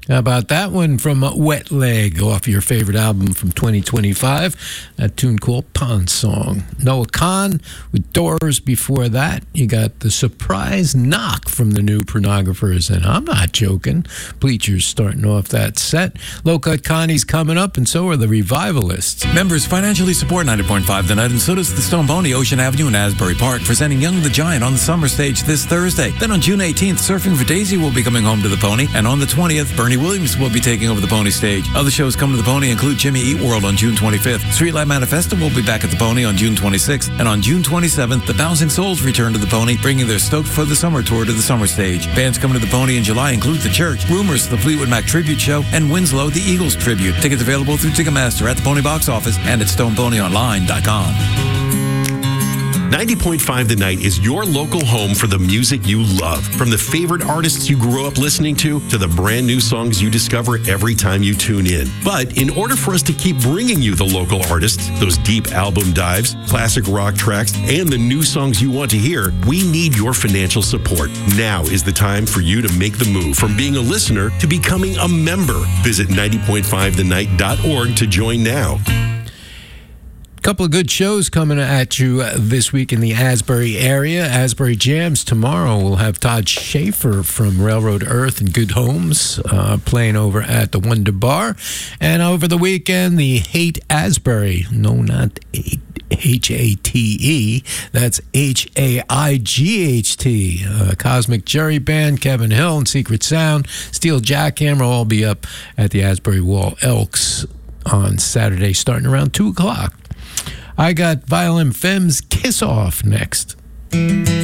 How about that one from Wet Leg off your favorite album from 2025? A tune called Pond Song. Noah Kahan with Doors before that. You got the surprise knock from the New Pornographers, and I'm not joking. Bleachers starting off that set. Low Cut Connie's coming up, and so are the Revivalists. Members financially support 90.5 The Night, and so does the Stone Pony, Ocean Avenue, and Asbury Park, presenting Young the Giant on the summer stage this Thursday. Then on June 18th, Surfing for Daisy will be coming home to the Pony, and on the 20th, Bernie Williams will be taking over the Pony stage. Other shows coming to the Pony include Jimmy Eat World on June 25th. Streetlight Manifesto will be back at the Pony on June 26th. And on June 27th, the Bouncing Souls return to the Pony, bringing their Stoked for the Summer tour to the summer stage. Bands coming to the Pony in July include The Church, Rumors, the Fleetwood Mac Tribute Show, and Winslow, the Eagles Tribute. Tickets available through Ticketmaster at the Pony box office and at StonePonyOnline.com. 90.5 The Night is your local home for the music you love. From the favorite artists you grew up listening to the brand new songs you discover every time you tune in. But in order for us to keep bringing you the local artists, those deep album dives, classic rock tracks, and the new songs you want to hear, we need your financial support. Now is the time for you to make the move from being a listener to becoming a member. Visit 90.5thenight.org to join now. Couple of good shows coming at you this week in the Asbury area. Asbury Jams tomorrow. We'll have Todd Schaefer from Railroad Earth and Good Homes playing over at the Wonder Bar. And over the weekend, the Hate Asbury. No, not H-A-T-E. That's H-A-I-G-H-T. Cosmic Jerry Band, Kevin Hill and Secret Sound, Steel Jackhammer will all be up at the Asbury Wall Elks on Saturday starting around 2 o'clock. I got Violin Femmes Kiss Off next.